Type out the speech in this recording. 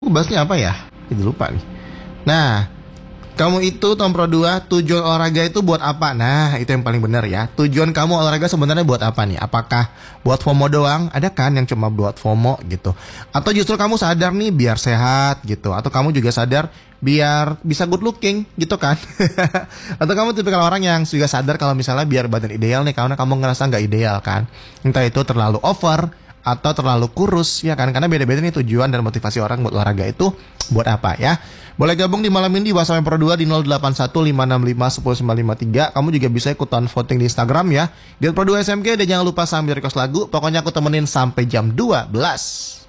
aku bahasnya apa ya? Jadi lupa nih. Nah, kamu itu Tom Pro 2 tujuan olahraga itu buat apa? Nah, itu yang paling benar ya. Tujuan kamu olahraga sebenarnya buat apa nih? Apakah buat FOMO doang? Ada kan yang cuma buat FOMO gitu. Atau justru kamu sadar nih biar sehat gitu. Atau kamu juga sadar biar bisa good looking gitu kan. Atau kamu tipikal orang yang juga sadar kalau misalnya biar badan ideal nih, karena kamu ngerasa nggak ideal kan. Entah itu terlalu over atau terlalu kurus ya kan. Karena beda-beda nih tujuan dan motivasi orang buat olahraga itu buat apa ya. Boleh gabung di malam ini di WhatsApp Pro 2 di 0815651093. Kamu juga bisa ikutan voting di Instagram ya, di Pro 2 SMK. Dan jangan lupa sambil request lagu. Pokoknya aku temenin sampai jam 12.